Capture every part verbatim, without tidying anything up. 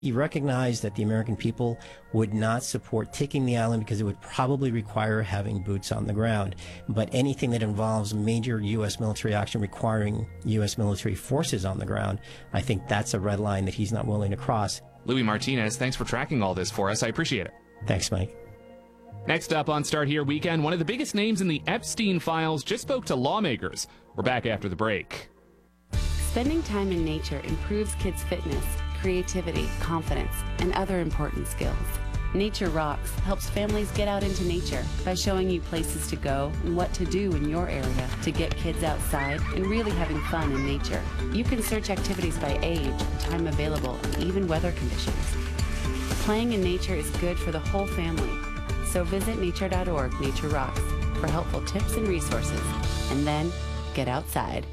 He recognized that the American people would not support taking the island because it would probably require having boots on the ground. But anything that involves major U S military action requiring U S military forces on the ground, I think that's a red line that he's not willing to cross. Louis Martinez, thanks for tracking all this for us. I appreciate it. Thanks, Mike. Next up on Start Here Weekend, one of the biggest names in the Epstein files just spoke to lawmakers. We're back after the break. Spending time in nature improves kids' fitness, creativity, confidence, and other important skills. Nature Rocks helps families get out into nature by showing you places to go and what to do in your area to get kids outside and really having fun in nature. You can search activities by age, time available, and even weather conditions. Playing in nature is good for the whole family, so visit nature dot org, Nature Rocks, for helpful tips and resources, and then get outside.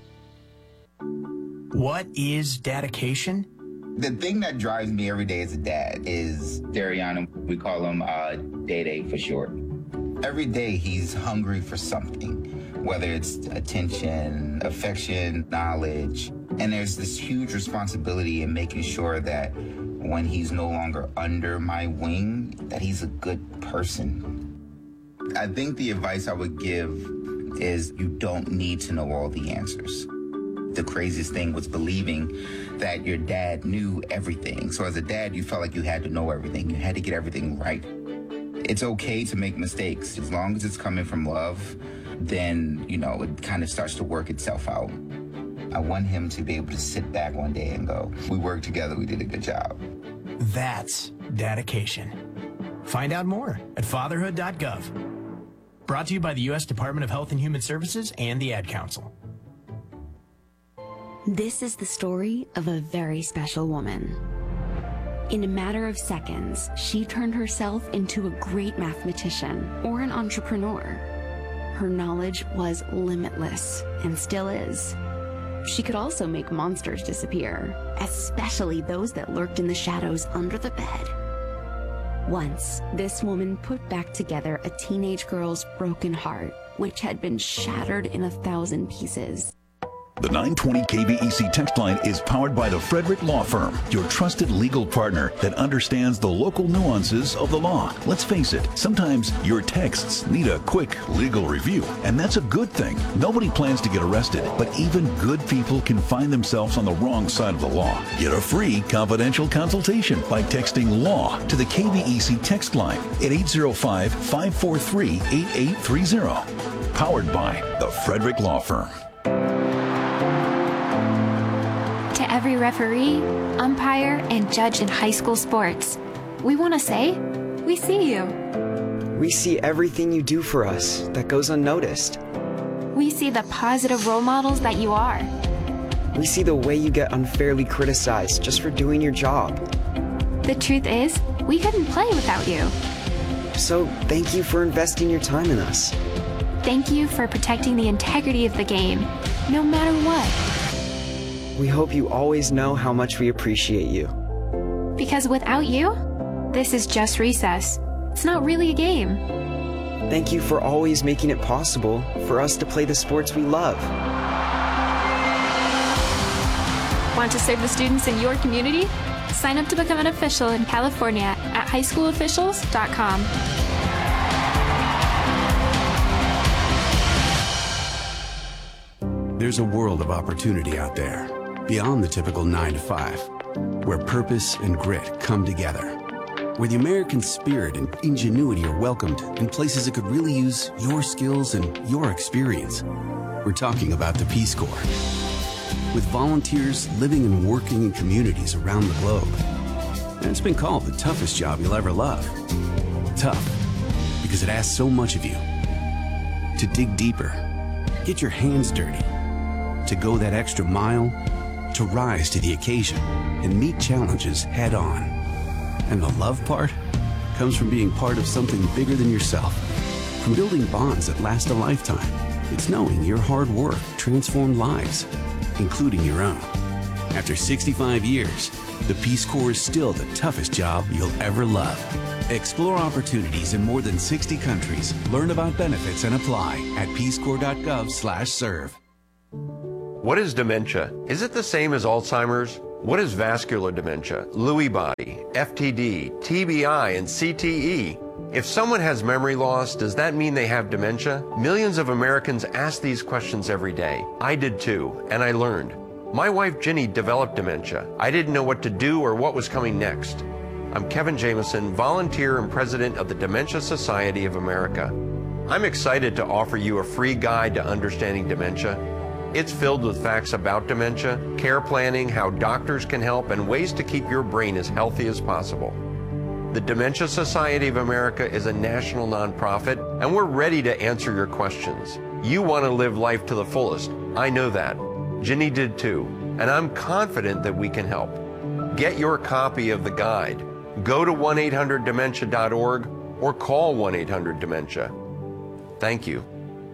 What is dedication? The thing that drives me every day as a dad is Dariana. We call him uh, Day-Day for short. Every day he's hungry for something, whether it's attention, affection, knowledge. And there's this huge responsibility in making sure that when he's no longer under my wing, that he's a good person. I think the advice I would give is you don't need to know all the answers. The craziest thing was believing that your dad knew everything. So as a dad, you felt like you had to know everything. You had to get everything right. It's okay to make mistakes. As long as it's coming from love, then, you know, it kind of starts to work itself out. I want him to be able to sit back one day and go, we worked together, we did a good job. That's dedication. Find out more at fatherhood dot gov. Brought to you by the U S Department of Health and Human Services and the Ad Council. This is the story of a very special woman. In a matter of seconds, she turned herself into a great mathematician or an entrepreneur. Her knowledge was limitless and still is. She could also make monsters disappear, especially those that lurked in the shadows under the bed. Once, this woman put back together a teenage girl's broken heart, which had been shattered in a thousand pieces. The nine twenty K V E C text line is powered by the Frederick Law Firm, your trusted legal partner that understands the local nuances of the law. Let's face it, sometimes your texts need a quick legal review, and that's a good thing. Nobody plans to get arrested, but even good people can find themselves on the wrong side of the law. Get a free confidential consultation by texting LAW to the K V E C text line at eight zero five, five four three, eight eight three zero. Powered by the Frederick Law Firm. To every referee, umpire, and judge in high school sports, we want to say, we see you. We see everything you do for us that goes unnoticed. We see the positive role models that you are. We see the way you get unfairly criticized just for doing your job. The truth is, we couldn't play without you. So thank you for investing your time in us. Thank you for protecting the integrity of the game, no matter what. We hope you always know how much we appreciate you. Because without you, this is just recess. It's not really a game. Thank you for always making it possible for us to play the sports we love. Want to serve the students in your community? Sign up to become an official in California at high school officials dot com. There's a world of opportunity out there, beyond the typical nine to five, where purpose and grit come together, where the American spirit and ingenuity are welcomed in places that could really use your skills and your experience. We're talking about the Peace Corps. With volunteers living and working in communities around the globe. And it's been called the toughest job you'll ever love. Tough, because it asks so much of you. To dig deeper, get your hands dirty, to go that extra mile, to rise to the occasion and meet challenges head on. And the love part comes from being part of something bigger than yourself, from building bonds that last a lifetime. It's knowing your hard work transformed lives, including your own. After sixty-five years, the Peace Corps is still the toughest job you'll ever love. Explore opportunities in more than sixty countries. Learn about benefits and apply at peace corps dot gov slash serve. What is dementia? Is it the same as Alzheimer's? What is vascular dementia, Lewy body, F T D, T B I, and C T E? If someone has memory loss, does that mean they have dementia? Millions of Americans ask these questions every day. I did too, and I learned. My wife Ginny developed dementia. I didn't know what to do or what was coming next. I'm Kevin Jameson, volunteer and president of the Dementia Society of America. I'm excited to offer you a free guide to understanding dementia. It's filled with facts about dementia, care planning, how doctors can help, and ways to keep your brain as healthy as possible. The Dementia Society of America is a national nonprofit, and we're ready to answer your questions. You want to live life to the fullest. I know that. Ginny did too, and I'm confident that we can help. Get your copy of the guide. Go to one eight hundred dementia dot org or call one eight hundred dementia. Thank you.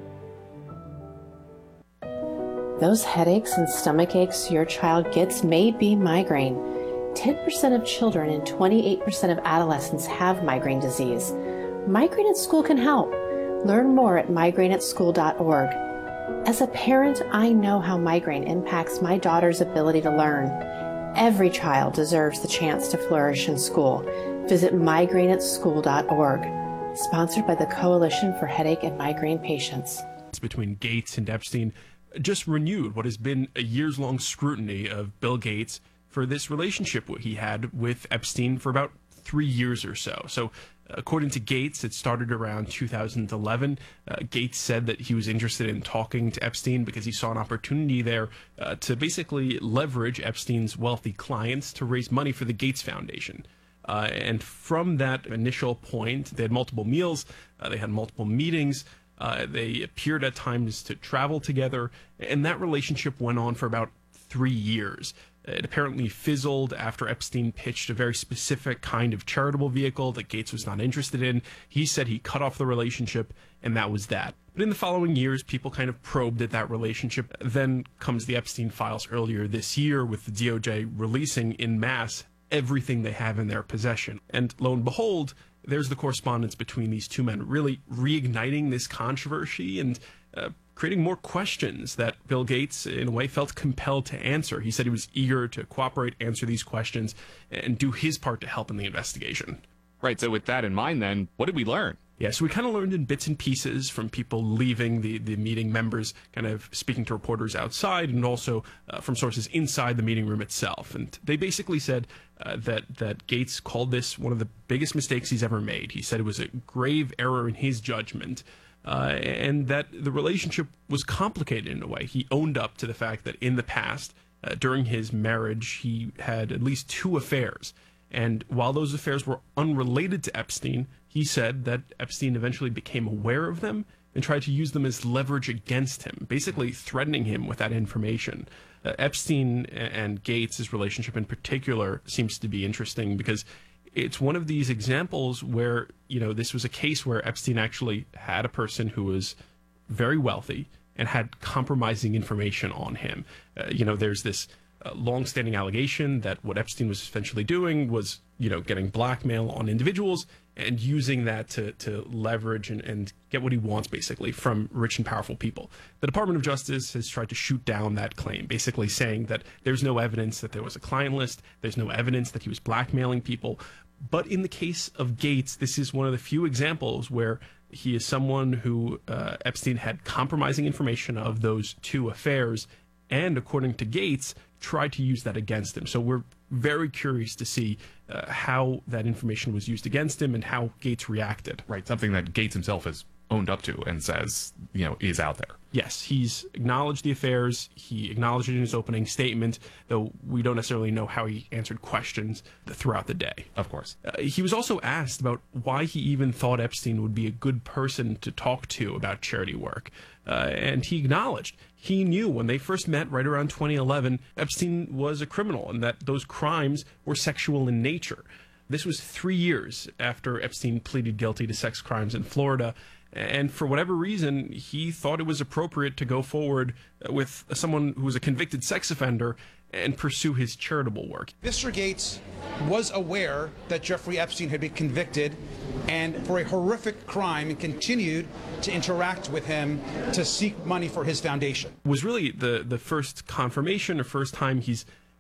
Those headaches and stomach aches your child gets may be migraine. ten percent of children and twenty-eight percent of adolescents have migraine disease. Migraine at School can help. Learn more at migraine at school dot org. As a parent, I know how migraine impacts my daughter's ability to learn. Every child deserves the chance to flourish in school. Visit migraine at school dot org. Sponsored by the Coalition for Headache and Migraine Patients. Between Gates and Epstein just renewed what has been a years-long scrutiny of Bill Gates for this relationship he had with Epstein for about three years or so. So according to Gates, it started around two thousand eleven. Uh, Gates said that he was interested in talking to Epstein because he saw an opportunity there uh, to basically leverage Epstein's wealthy clients to raise money for the Gates Foundation. Uh, and from that initial point, they had multiple meals, uh, they had multiple meetings, uh, they appeared at times to travel together, and that relationship went on for about three years. It apparently fizzled after Epstein pitched a very specific kind of charitable vehicle that Gates was not interested in. He said he cut off the relationship, and that was that. But in the following years, people kind of probed at that relationship. Then comes the Epstein files earlier this year, with the D O J releasing en masse everything they have in their possession. And lo and behold, there's the correspondence between these two men, really reigniting this controversy and uh, creating more questions that Bill Gates, in a way, felt compelled to answer. He said he was eager to cooperate, answer these questions, and do his part to help in the investigation. Right, so with that in mind then, what did we learn? Yeah, so we kind of learned in bits and pieces from people leaving the, the meeting, members kind of speaking to reporters outside, and also uh, from sources inside the meeting room itself. And they basically said uh, that, that Gates called this one of the biggest mistakes he's ever made. He said it was a grave error in his judgment, uh, and that the relationship was complicated in a way. He owned up to the fact that in the past, uh, during his marriage, he had at least two affairs. And while those affairs were unrelated to Epstein, he said that Epstein eventually became aware of them and tried to use them as leverage against him, basically threatening him with that information. Uh, Epstein and Gates' relationship in particular seems to be interesting because it's one of these examples where, you know, this was a case where Epstein actually had a person who was very wealthy and had compromising information on him. Uh, you know, there's this Uh, long-standing allegation that what Epstein was essentially doing was, you know, getting blackmail on individuals and using that to, to leverage and, and get what he wants, basically, from rich and powerful people. The Department of Justice has tried to shoot down that claim, basically saying that there's no evidence that there was a client list, there's no evidence that he was blackmailing people. But in the case of Gates, this is one of the few examples where he is someone who uh, Epstein had compromising information of those two affairs, and according to Gates, tried to use that against him. So we're very curious to see uh, how that information was used against him and how Gates reacted. Right, something that Gates himself has owned up to and says, you know, is out there. Yes, he's acknowledged the affairs. He acknowledged it in his opening statement, though we don't necessarily know how he answered questions throughout the day. Of course. Uh, he was also asked about why he even thought Epstein would be a good person to talk to about charity work. Uh, and he acknowledged he knew when they first met right around twenty eleven, Epstein was a criminal and that those crimes were sexual in nature. This was three years after Epstein pleaded guilty to sex crimes in Florida. And for whatever reason, he thought it was appropriate to go forward with someone who was a convicted sex offender and pursue his charitable work. Mister Gates was aware that Jeffrey Epstein had been convicted and for a horrific crime and continued to interact with him to seek money for his foundation. Was really the, the first confirmation or first time he's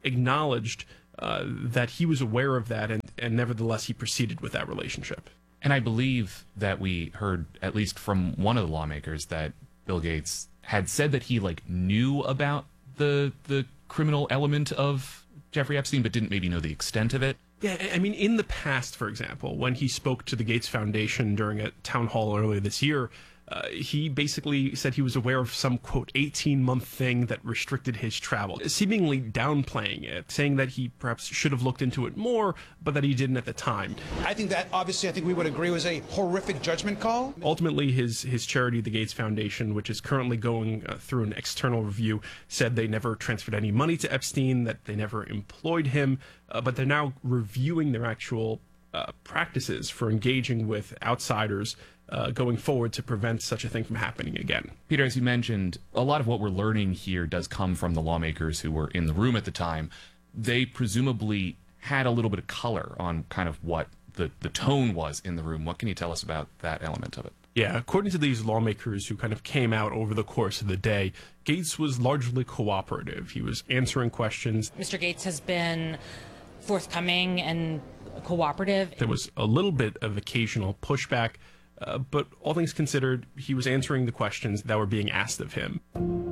acknowledged uh, that he was aware of that, and, and nevertheless he proceeded with that relationship. And I believe that we heard, at least from one of the lawmakers, that Bill Gates had said that he like knew about the the criminal element of Jeffrey Epstein, but didn't maybe know the extent of it. Yeah, I mean, in the past, for example, when he spoke to the Gates Foundation during a town hall earlier this year, uh, he basically said he was aware of some, quote, eighteen-month thing that restricted his travel, seemingly downplaying it, saying that he perhaps should have looked into it more, but that he didn't at the time. I think that, obviously, I think we would agree was a horrific judgment call. Ultimately, his, his charity, the Gates Foundation, which is currently going uh, through an external review, said they never transferred any money to Epstein, that they never employed him, uh, but they're now reviewing their actual uh, practices for engaging with outsiders Uh, going forward to prevent such a thing from happening again. Peter, as you mentioned, a lot of what we're learning here does come from the lawmakers who were in the room at the time. They presumably had a little bit of color on kind of what the, the tone was in the room. What can you tell us about that element of it? Yeah, according to these lawmakers who kind of came out over the course of the day, Gates was largely cooperative. He was answering questions. Mister Gates has been forthcoming and cooperative. There was a little bit of occasional pushback, Uh, but all things considered, he was answering the questions that were being asked of him.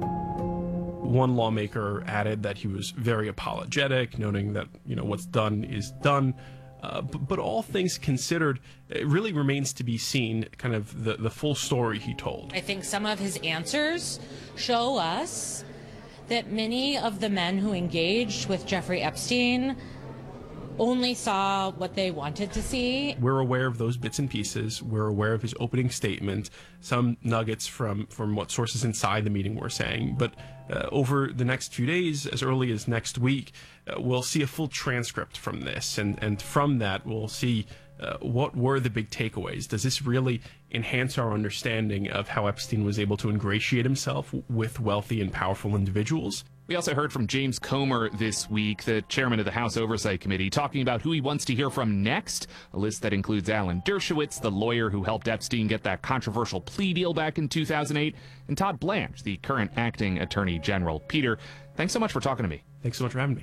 One lawmaker added that he was very apologetic, noting that, you know, what's done is done. Uh, but, but all things considered, it really remains to be seen kind of the, the full story he told. I think some of his answers show us that many of the men who engaged with Jeffrey Epstein only saw what they wanted to see. We're aware of those bits and pieces. We're aware of his opening statement, some nuggets from, from what sources inside the meeting were saying. But uh, over the next few days, as early as next week, uh, we'll see a full transcript from this. And, and from that, we'll see uh, what were the big takeaways. Does this really enhance our understanding of how Epstein was able to ingratiate himself with wealthy and powerful individuals? We also heard from James Comer this week, the chairman of the House Oversight Committee, talking about who he wants to hear from next, a list that includes Alan Dershowitz, the lawyer who helped Epstein get that controversial plea deal back in two thousand eight, and Todd Blanche, the current acting attorney general. Peter, thanks so much for talking to me. Thanks so much for having me.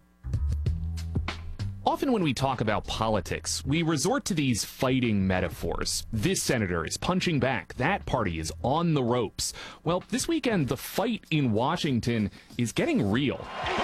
Often when we talk about politics, we resort to these fighting metaphors. This senator is punching back. That party is on the ropes. Well, this weekend, the fight in Washington is getting real.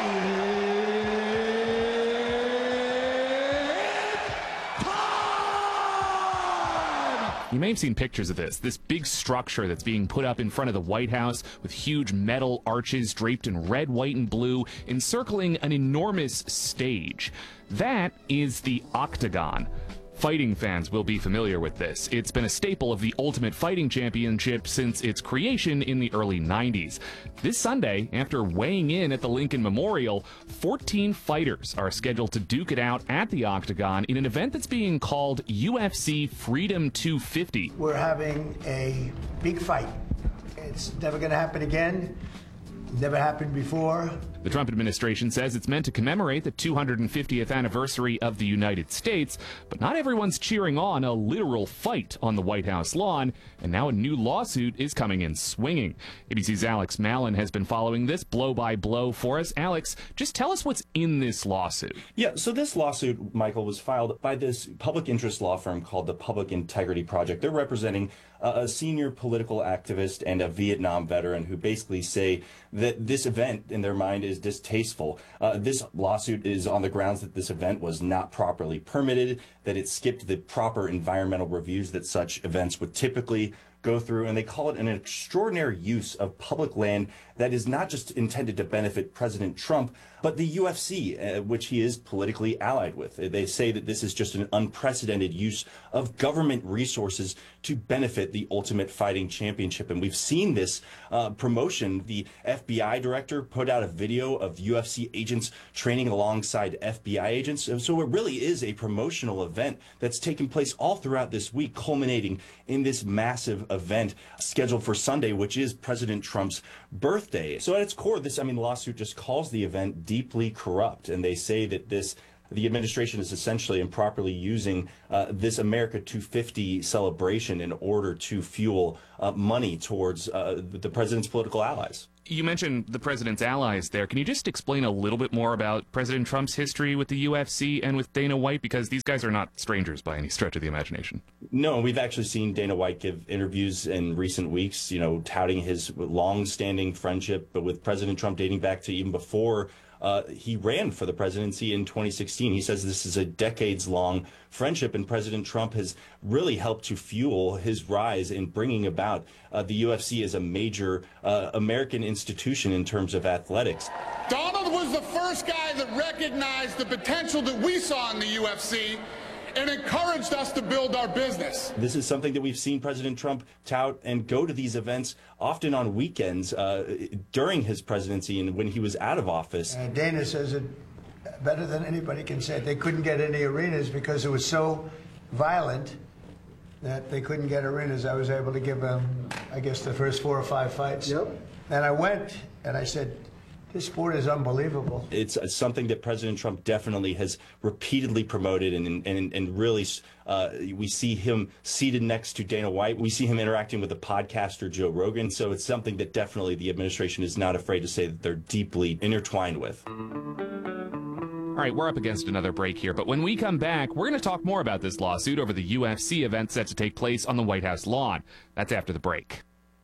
You may have seen pictures of this, this big structure that's being put up in front of the White House with huge metal arches draped in red, white, and blue, encircling an enormous stage. That is the Octagon. Fighting fans will be familiar with this. It's been a staple of the Ultimate Fighting Championship since its creation in the early nineties. This Sunday, after weighing in at the Lincoln Memorial, fourteen fighters are scheduled to duke it out at the Octagon in an event that's being called U F C Freedom two fifty. We're having a big fight. It's never going to happen again. Never happened before. The Trump administration says it's meant to commemorate the two hundred fiftieth anniversary of the United States, but not everyone's cheering on a literal fight on the White House lawn, and now a new lawsuit is coming in swinging. A B C's Alex Mallon has been following this blow by blow for us. Alex, just tell us what's in this lawsuit. Yeah, so this lawsuit, Michael, was filed by this public interest law firm called the Public Integrity Project. They're representing uh, a senior political activist and a Vietnam veteran who basically say that this event, in their mind, is distasteful. Uh, this lawsuit is on the grounds that this event was not properly permitted, that it skipped the proper environmental reviews that such events would typically go through, and they call it an extraordinary use of public land that is not just intended to benefit President Trump, but the U F C, uh, which he is politically allied with. They say that this is just an unprecedented use of government resources to benefit the Ultimate Fighting Championship. And we've seen this uh, promotion. The F B I director put out a video of U F C agents training alongside F B I agents. So it really is a promotional event that's taken place all throughout this week, culminating in this massive event scheduled for Sunday, which is President Trump's birthday. So at its core, this, I mean, lawsuit just calls the event deeply corrupt, and they say that this the administration is essentially improperly using uh, this America two fifty celebration in order to fuel uh, money towards uh, the president's political allies. You mentioned the president's allies there. Can you just explain a little bit more about President Trump's history with the U F C and with Dana White? Because these guys are not strangers by any stretch of the imagination. No, we've actually seen Dana White give interviews in recent weeks, you know, touting his long-standing friendship but with President Trump dating back to even before Uh, he ran for the presidency in twenty sixteen. He says this is a decades-long friendship, and President Trump has really helped to fuel his rise in bringing about uh, the U F C as a major uh, American institution in terms of athletics. Donald was the first guy that recognized the potential that we saw in the U F C and encouraged us to build our business. This is something that we've seen President Trump tout and go to these events often on weekends uh, during his presidency and when he was out of office. Uh, Dana says it better than anybody can say it. They couldn't get any arenas because it was so violent that they couldn't get arenas. I was able to give them, I guess, the first four or five fights. Yep. And I went and I said, this sport is unbelievable. It's uh, something that President Trump definitely has repeatedly promoted, and and, and really uh, we see him seated next to Dana White. We see him interacting with the podcaster Joe Rogan. So it's something that definitely the administration is not afraid to say that they're deeply intertwined with. All right, we're up against another break here, but when we come back, we're going to talk more about this lawsuit over the U F C event set to take place on the White House lawn. That's after the break.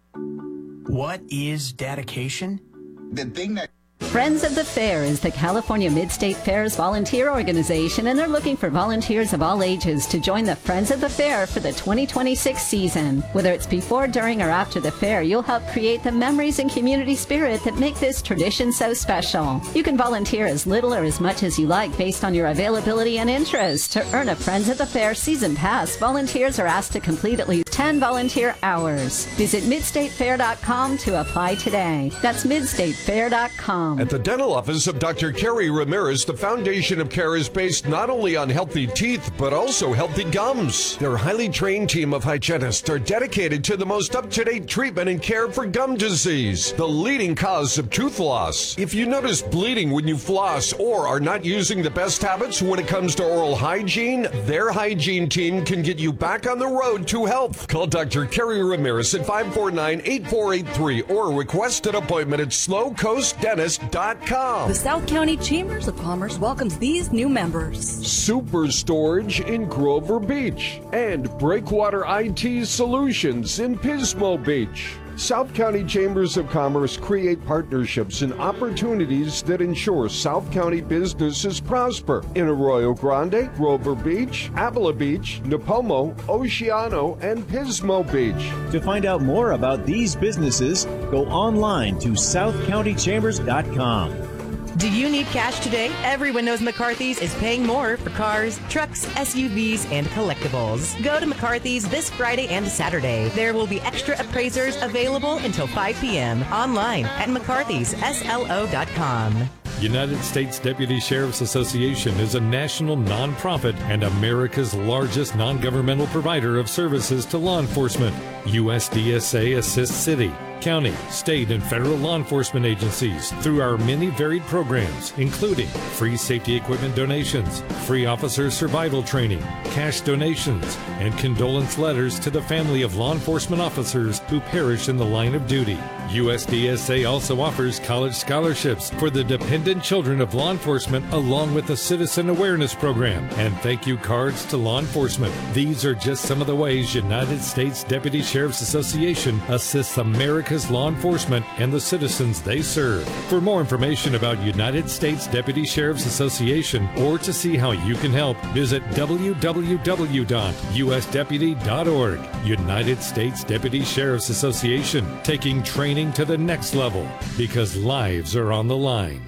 What is dedication? The thing that Friends of the Fair is the California Mid-State Fair's volunteer organization, and they're looking for volunteers of all ages to join the Friends of the Fair for the twenty twenty-six season. Whether it's before, during, or after the fair, you'll help create the memories and community spirit that make this tradition so special. You can volunteer as little or as much as you like based on your availability and interest. To earn a Friends of the Fair season pass, volunteers are asked to complete at least ten volunteer hours. Visit mid state fair dot com to apply today. That's mid state fair dot com. At the dental office of Doctor Kerry Ramirez, the foundation of care is based not only on healthy teeth, but also healthy gums. Their highly trained team of hygienists are dedicated to the most up-to-date treatment and care for gum disease, the leading cause of tooth loss. If you notice bleeding when you floss or are not using the best habits when it comes to oral hygiene, their hygiene team can get you back on the road to health. Call Doctor Kerry Ramirez at five four nine, eight four eight three or request an appointment at slow coast dentist dot com. The South County Chambers of Commerce welcomes these new members. Super Storage in Grover Beach and Breakwater I T Solutions in Pismo Beach. South County Chambers of Commerce create partnerships and opportunities that ensure South County businesses prosper in Arroyo Grande, Grover Beach, Avila Beach, Nipomo, Oceano, and Pismo Beach. To find out more about these businesses, go online to south county chambers dot com. Do you need cash today? Everyone knows McCarthy's is paying more for cars, trucks, S U Vs, and collectibles. Go to McCarthy's this Friday and Saturday. There will be extra appraisers available until five p.m. online at mccarthys s l o dot com. United States Deputy Sheriff's Association is a national nonprofit and America's largest non-governmental provider of services to law enforcement. U S D S A assists city, county, state, and federal law enforcement agencies through our many varied programs, including free safety equipment donations, free officer survival training, cash donations, and condolence letters to the family of law enforcement officers who perish in the line of duty. U S D S A also offers college scholarships for the dependent children of law enforcement, along with a citizen awareness program and thank you cards to law enforcement. These are just some of the ways United States Deputy Sheriff's Association assists America's law enforcement and the citizens they serve. For more information about United States Deputy Sheriff's Association or to see how you can help, visit w w w dot u s deputy dot org. United States Deputy Sheriff's Association, taking training to the next level because lives are on the line.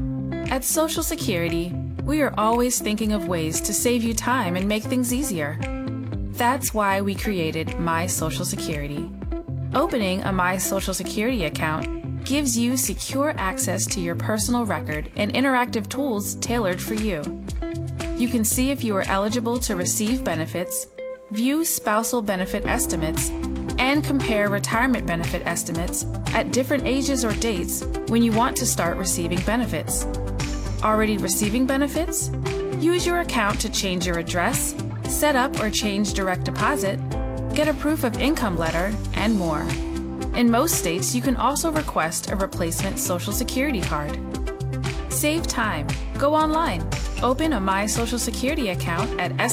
At Social Security, we are always thinking of ways to save you time and make things easier. That's why we created My Social Security. Opening a My Social Security account gives you secure access to your personal record and interactive tools tailored for you. You can see if you are eligible to receive benefits, view spousal benefit estimates, and compare retirement benefit estimates at different ages or dates when you want to start receiving benefits. Already receiving benefits? Use your account to change your address, set up or change direct deposit, get a proof of income letter, and more. In most states, you can also request a replacement Social Security card. Save time. Go online. Open a My Social Security account at